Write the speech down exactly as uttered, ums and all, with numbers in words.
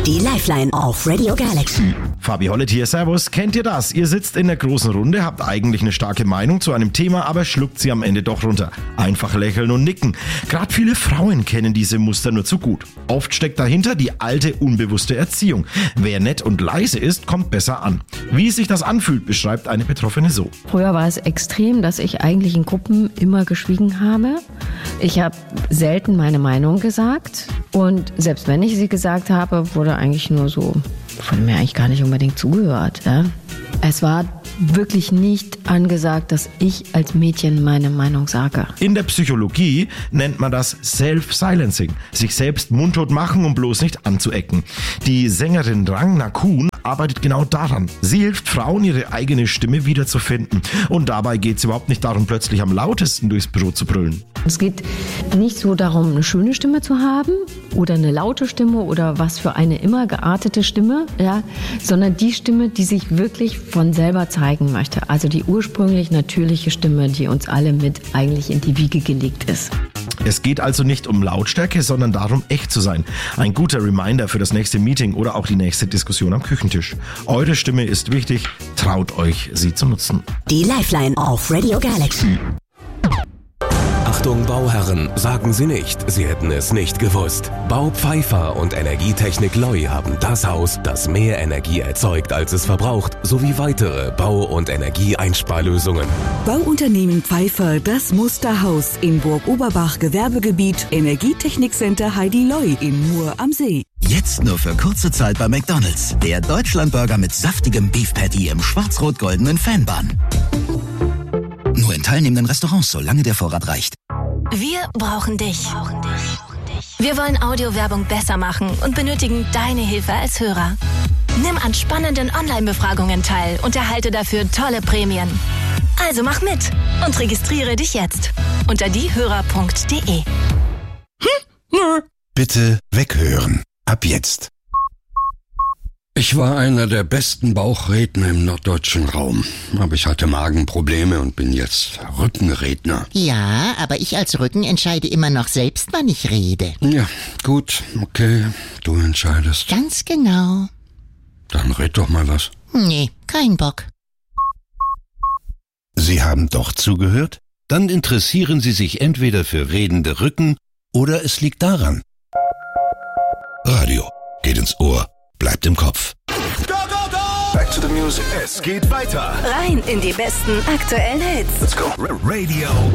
Die Lifeline auf Radio Galaxy. Fabi Hollett hier, servus. Kennt ihr das? Ihr sitzt in der großen Runde, habt eigentlich eine starke Meinung zu einem Thema, aber schluckt sie am Ende doch runter. Einfach lächeln und nicken. Gerade viele Frauen kennen diese Muster nur zu gut. Oft steckt dahinter die alte, unbewusste Erziehung. Wer nett und leise ist, kommt besser an. Wie sich das anfühlt, beschreibt eine Betroffene so. Früher war es extrem, dass ich eigentlich in Gruppen immer geschwiegen habe. Ich habe selten meine Meinung gesagt und selbst wenn ich sie gesagt habe, wurde eigentlich nur so von mir eigentlich gar nicht unbedingt zugehört. Ja? Es war wirklich nicht angesagt, dass ich als Mädchen meine Meinung sage. In der Psychologie nennt man das Self-Silencing. Sich selbst mundtot machen, um bloß nicht anzuecken. Die Sängerin Rangna Kuhn arbeitet genau daran. Sie hilft Frauen, ihre eigene Stimme wiederzufinden. Und dabei geht es überhaupt nicht darum, plötzlich am lautesten durchs Büro zu brüllen. Es geht nicht so darum, eine schöne Stimme zu haben oder eine laute Stimme oder was für eine immer geartete Stimme, ja, sondern die Stimme, die sich wirklich von selber zeigen möchte. Also die ursprünglich natürliche Stimme, die uns alle mit eigentlich in die Wiege gelegt ist. Es geht also nicht um Lautstärke, sondern darum, echt zu sein. Ein guter Reminder für das nächste Meeting oder auch die nächste Diskussion am Küchentisch. Eure Stimme ist wichtig, traut euch, sie zu nutzen. Die Lifeline auf Radio Galaxy. Achtung Bauherren, sagen Sie nicht, Sie hätten es nicht gewusst. Baupfeifer und Energietechnik Loi haben das Haus, das mehr Energie erzeugt, als es verbraucht, sowie weitere Bau- und Energieeinsparlösungen. Bauunternehmen Pfeifer, das Musterhaus in Burg Oberbach, Gewerbegebiet, Energietechnikcenter Heidi Loi in Mur am See. Jetzt nur für kurze Zeit bei McDonald's. Der Deutschlandburger mit saftigem Beef Patty im schwarz-rot-goldenen Fanbun. Nur in teilnehmenden Restaurants, solange der Vorrat reicht. Wir brauchen dich. Wir wollen Audiowerbung besser machen und benötigen deine Hilfe als Hörer. Nimm an spannenden Online-Befragungen teil und erhalte dafür tolle Prämien. Also mach mit und registriere dich jetzt unter diehörer punkt de. Bitte weghören. Ab jetzt. Ich war einer der besten Bauchredner im norddeutschen Raum, aber ich hatte Magenprobleme und bin jetzt Rückenredner. Ja, aber ich als Rücken entscheide immer noch selbst, wann ich rede. Ja, gut, okay, du entscheidest. Ganz genau. Dann red doch mal was. Nee, kein Bock. Sie haben doch zugehört? Dann interessieren Sie sich entweder für redende Rücken oder es liegt daran. Radio geht ins Ohr. Bleibt im Kopf. Go, go, go! Back to the music. Es geht weiter. Rein in die besten aktuellen Hits. Let's go. Radio